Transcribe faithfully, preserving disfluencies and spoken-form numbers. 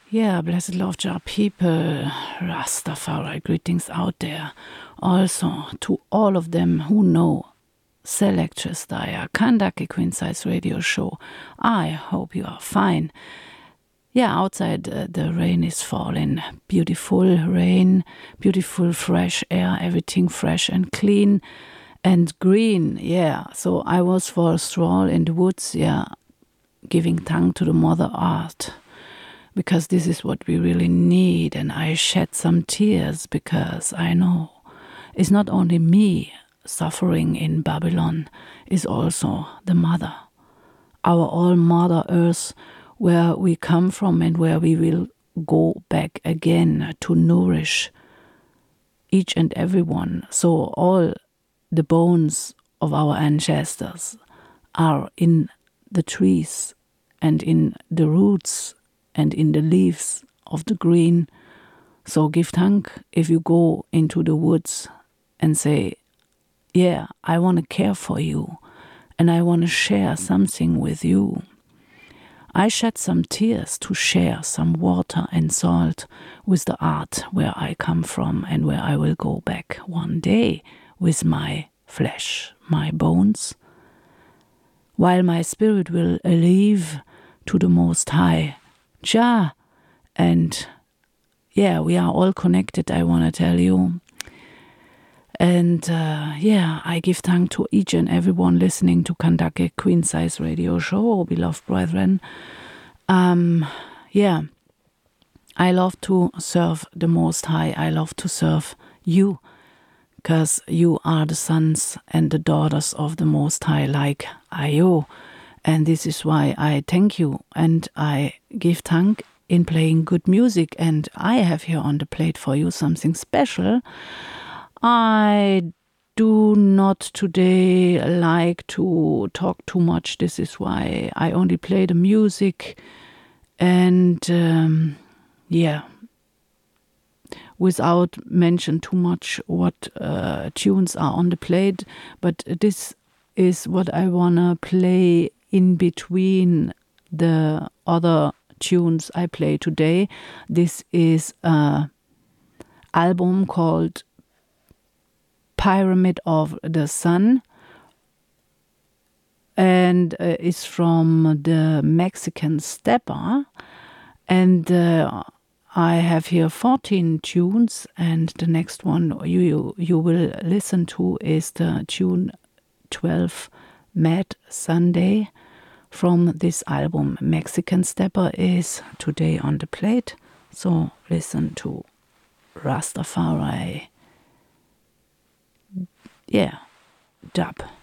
Yeah, blessed love jar people, Rastafari greetings out there. Also to all of them who know Selectress Daya, Kandake Queen Size Radio Show. I hope you are fine. Yeah, outside uh, the rain is falling. Beautiful rain, beautiful fresh air, everything fresh and clean and green. Yeah, so I was for a stroll in the woods, yeah, giving thanks to the Mother Earth, because this is what we really need. And I shed some tears because I know it's not only me suffering in Babylon, it's also the Mother, our all Mother Earth, where we come from and where we will go back again to nourish each and every one. So all the bones of our ancestors are in the trees and in the roots and in the leaves of the green. So give thank if you go into the woods and say, yeah, I want to care for you and I want to share something with you. I shed some tears to share some water and salt with the art where I come from and where I will go back one day with my flesh, my bones, while my spirit will leave to the Most High, Jah. And yeah, we are all connected, I want to tell you. And uh, yeah, I give thanks to each and everyone listening to Kandake Queen Size Radio Show, beloved brethren. Um, yeah, I love to serve the Most High. I love to serve you, because you are the sons and the daughters of the Most High, like Ayo. And this is why I thank you and I give thank in playing good music. And I have here on the plate for you something special. I do not today like to talk too much. This is why I only play the music. And um, yeah, without mention too much what uh, tunes are on the plate. But this is what I wanna play in between the other tunes I play today. This is an album called Pyramid of the Sun, and uh, it's from the Mexican Stepper. And uh, I have here fourteen tunes, and the next one you, you you will listen to is the tune twelve Mad Sunday from this album. Mexican Stepper is today on the plate, so listen to Rastafari. Yeah, dub.